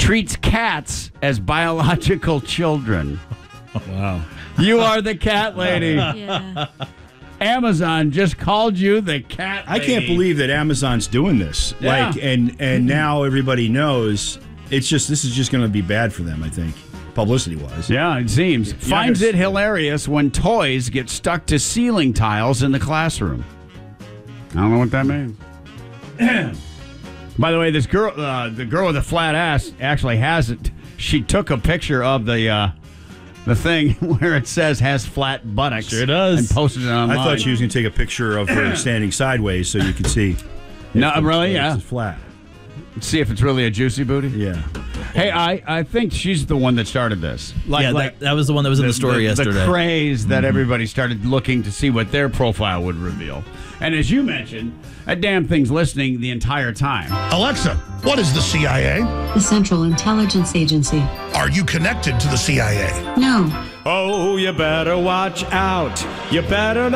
treats cats as biological children. Wow. You are the cat lady. Yeah. Amazon just called you the cat I lady. can't believe that Amazon's doing this. Yeah. Like, and now everybody knows. This is just going to be bad for them, I think, publicity-wise. Yeah, it seems. Finds it hilarious when toys get stuck to ceiling tiles in the classroom. I don't know what that means. By the way, this girl, the girl with the flat ass, actually has it. She took a picture of the thing where it says has flat buttocks. Sure does. And posted it online. I thought she was going to take a picture of her standing sideways so you could see. No, really? Yeah. It's flat. See if it's really a juicy booty. Yeah. Hey, I think she's the one that started this. That was the one that was in the story yesterday. The craze that everybody started looking to see what their profile would reveal. And as you mentioned, that damn thing's listening the entire time. Alexa, what is the CIA? The Central Intelligence Agency. Are you connected to the CIA? No. Oh, you better watch out. You better